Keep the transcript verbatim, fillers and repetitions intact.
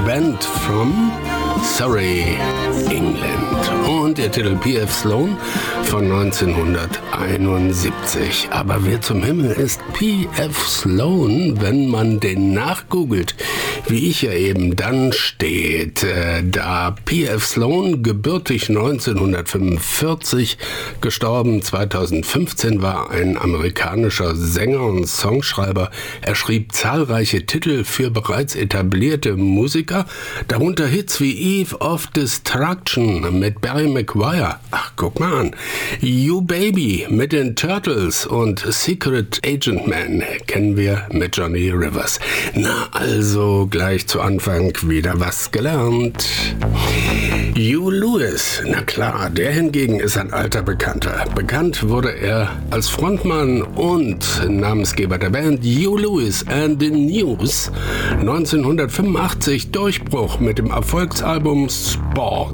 Band from Surrey, England. Und der Titel P F Sloan von neunzehnhunderteinundsiebzig. Aber wer zum Himmel ist P F Sloan, wenn man den nachgoogelt, wie ich ja eben, dann steht äh, da P F Sloan, gebürtig neunzehnhundertfünfundvierzig, gestorben zweitausendfünfzehn, war ein amerikanischer Sänger und Songschreiber. Er schrieb zahlreiche Titel für bereits etablierte Musiker, darunter Hits wie Eve of Destruction mit Barry McGuire, ach guck mal an, You Baby mit den Turtles und Secret Agent Man kennen wir mit Johnny Rivers. Na also, gleich zu Anfang wieder was gelernt. Hugh Lewis, na klar, der hingegen ist ein alter Bekannter. Bekannt wurde er als Frontmann und Namensgeber der Band Hugh Lewis and the News. neunzehnhundertfünfundachtzig Durchbruch mit dem Erfolgsalbum Sport.